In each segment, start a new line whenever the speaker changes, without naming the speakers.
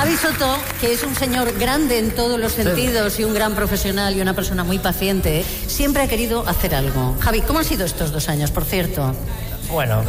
Javi Soto, que es un señor grande en todos los sentidos y un gran profesional y una persona muy paciente, siempre ha querido hacer algo. Javi, ¿cómo han sido estos 2 años, por cierto?
Bueno,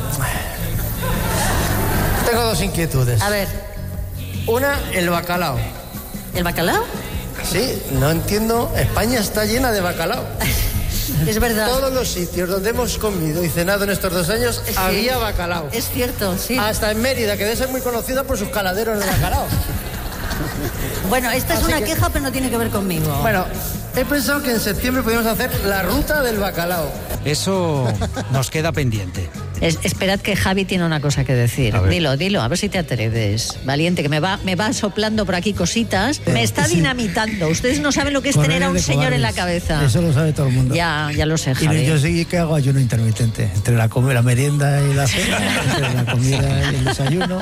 tengo 2 inquietudes.
A ver.
Una, el bacalao.
¿El bacalao?
Sí, no entiendo. España está llena de bacalao.
Es verdad.
Todos los sitios donde hemos comido y cenado en estos 2 años había bacalao.
Es cierto, sí.
Hasta en Mérida, que debe ser muy conocida por sus caladeros de bacalao.
Bueno, esta es una queja, pero no tiene que ver conmigo.
Bueno, he pensado que en septiembre podríamos hacer la ruta del bacalao.
Eso nos queda pendiente.
Esperad que Javi tiene una cosa que decir. Dilo, a ver si te atreves. Valiente, que me va soplando por aquí cositas. Me está dinamitando. Ustedes no saben lo que es tener a un señor en la cabeza.
Eso lo sabe todo el mundo.
Ya lo sé, Javi.
Y yo sí que hago ayuno intermitente. Entre la merienda y la cena, entre la comida y el desayuno.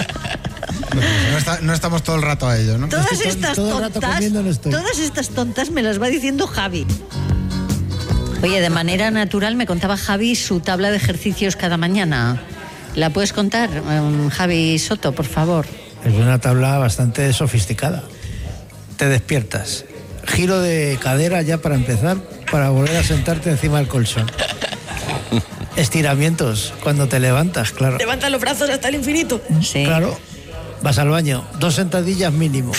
No estamos todo el rato a ello, ¿no?
Todas estas tontas me las va diciendo Javi. Oye, de manera natural me contaba Javi su tabla de ejercicios cada mañana. ¿La puedes contar, Javi Soto, por favor?
Es una tabla bastante sofisticada. Te despiertas. Giro de cadera ya para empezar, para volver a sentarte encima del colchón. Estiramientos cuando te levantas, claro.
Levanta los brazos hasta el infinito.
Sí. Claro. Vas al baño, 2 sentadillas mínimo.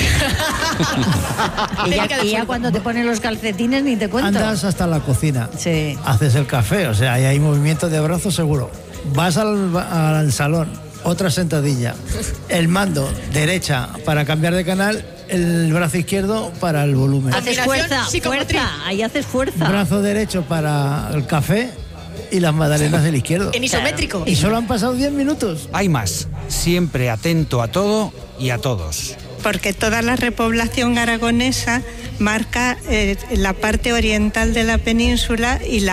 y ya cuando te ponen los calcetines ni te cuento.
Andas hasta la cocina.
Sí.
Haces el café, o sea, ahí hay movimiento de brazos seguro. Vas al salón, otra sentadilla. El mando, derecha para cambiar de canal, el brazo izquierdo para el volumen.
Haces fuerza, ahí haces fuerza.
Brazo derecho para el café y las magdalenas del izquierdo.
En isométrico.
Y solo han pasado 10 minutos.
Hay más. Siempre atento a todo y a todos.
Porque toda la repoblación aragonesa marca la parte oriental de la península y la